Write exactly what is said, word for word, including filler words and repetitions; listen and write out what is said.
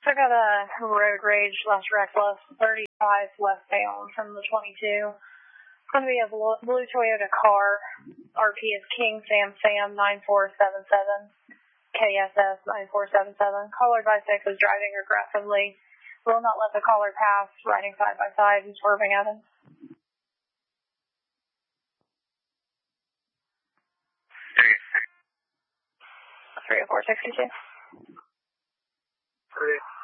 I got a road rage slash reckless thirty-five westbound from the twenty-two. It's going to be a blue, blue Toyota car. R P is King Sam Sam nine four seven seven. K S S nine four seven seven. Caller five six is driving aggressively. Will not let the caller pass, riding side by side and swerving at him. three oh four sixty-two. Three.